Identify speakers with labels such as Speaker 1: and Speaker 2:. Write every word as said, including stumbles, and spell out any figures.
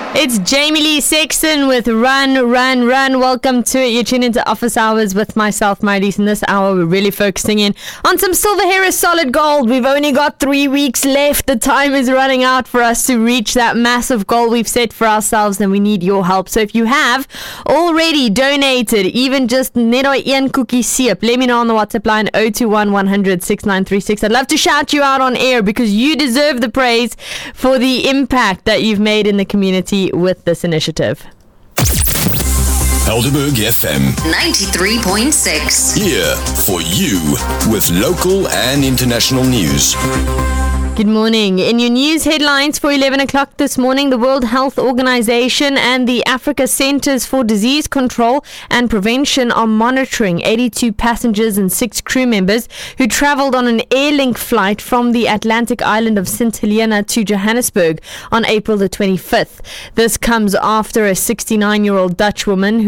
Speaker 1: It's Jamie Lee Sexton with Run, Run, Run. Welcome to it. You're tuned into Office Hours with myself, Marilise. In this hour, we're really focusing in on some Silver Harris solid gold. We've only got three weeks left. The time is running out for us to reach that massive goal we've set for ourselves, and we need your help. So if you have already donated, even just Nero Ian Cookie Siep, let me know on the WhatsApp line oh two one, one hundred, sixty-nine thirty-six. I'd love to shout you out on air because you deserve the praise for the impact that you've made in the community with this initiative.
Speaker 2: Helderberg F M
Speaker 3: ninety-three point six.
Speaker 2: Here for you with local and international news.
Speaker 1: Good morning. In your news headlines for eleven o'clock this morning, the World Health Organization and the Africa Centers for Disease Control and Prevention are monitoring eighty-two passengers and six crew members who traveled on an Airlink flight from the Atlantic island of Saint Helena to Johannesburg on April the twenty-fifth. This comes after a sixty-nine-year-old Dutch woman who